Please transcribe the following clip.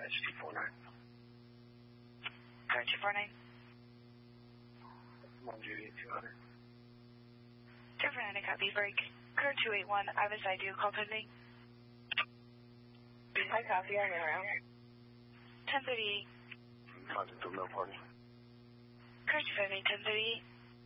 That's 249. Car 249. I'm on duty at 200. 249, copy, break. Car 281, I was I do, call pending. Hi, copy, I'm around. 1038. Contact the no party. Car 258, 1038.